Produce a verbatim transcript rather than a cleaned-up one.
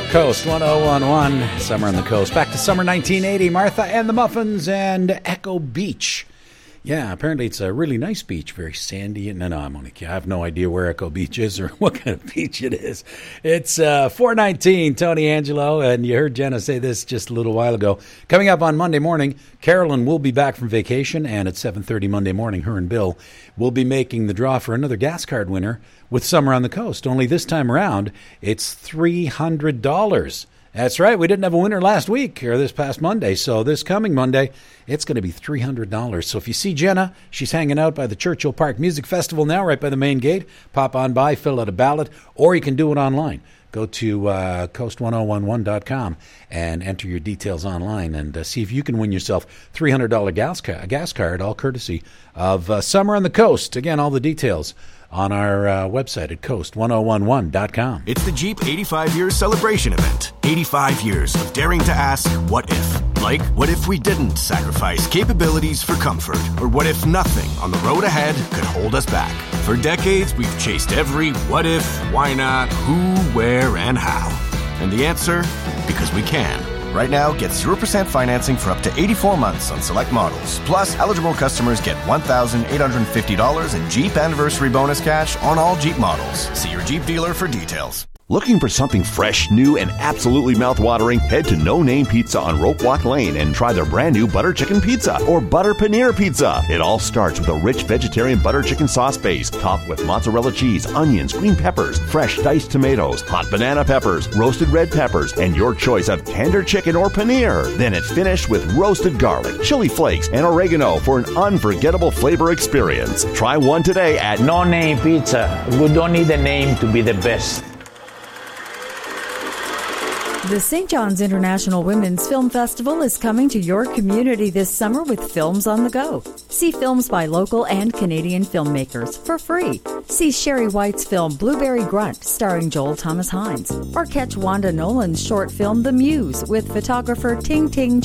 Coast, one oh one one, Summer on the Coast. Back to summer nineteen eighty, Martha and the Muffins and Echo Beach. Yeah, apparently it's a really nice beach, very sandy. No, no, I'm only kidding. I have no idea where Echo Beach is or what kind of beach it is. It's uh, four nineteen, Tony Angelo, and you heard Jenna say this just a little while ago. Coming up on Monday morning, Carolyn will be back from vacation, and at seven thirty Monday morning, her and Bill will be making the draw for another gas card winner with Summer on the Coast. Only this time around, it's three hundred dollars. That's right. We didn't have a winner last week or this past Monday. So this coming Monday, it's going to be three hundred dollars. So if you see Jenna, she's hanging out by the Churchill Park Music Festival now, right by the main gate. Pop on by, fill out a ballot, or you can do it online. Go to uh, coast one oh one one dot com and enter your details online and uh, see if you can win yourself three hundred dollars gas, ca- gas card, all courtesy of uh, Summer on the Coast. Again, all the details on our uh, website at coast one oh one one dot com. It's the Jeep eighty-five years celebration event. eighty-five years of daring to ask, what if? Like, what if we didn't sacrifice capabilities for comfort? Or what if nothing on the road ahead could hold us back? For decades, we've chased every what if, why not, who, where, and how. And the answer? Because we can. Right now, get zero percent financing for up to eighty-four months on select models. Plus, eligible customers get one thousand eight hundred fifty dollars in Jeep Anniversary Bonus cash on all Jeep models. See your Jeep dealer for details. Looking for something fresh, new, and absolutely mouth-watering? Head to No Name Pizza on Rope Walk Lane and try their brand new butter chicken pizza or butter paneer pizza. It all starts with a rich vegetarian butter chicken sauce base, topped with mozzarella cheese, onions, green peppers, fresh diced tomatoes, hot banana peppers, roasted red peppers, and your choice of tender chicken or paneer. Then it's finished with roasted garlic, chili flakes, and oregano for an unforgettable flavor experience. Try one today at No Name Pizza. We don't need a name to be the best. The Saint John's International Women's Film Festival is coming to your community this summer with Films on the Go. See films by local and Canadian filmmakers for free. See Sherry White's film Blueberry Grunt starring Joel Thomas Hines. Or catch Wanda Nolan's short film The Muse with photographer Ting Ting